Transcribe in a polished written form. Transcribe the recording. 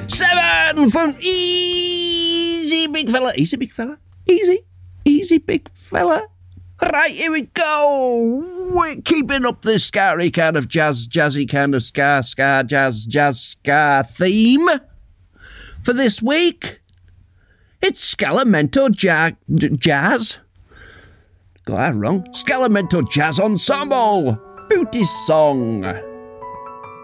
7 from Easy Big Fella. Easy Big Fella. Easy Big Fella. Right, here we go. We're keeping up this scary kind of jazzy kind of ska theme for this week. It's Scalamento Jazz. Got that wrong. Scalamento Jazz Ensemble. Booty Song.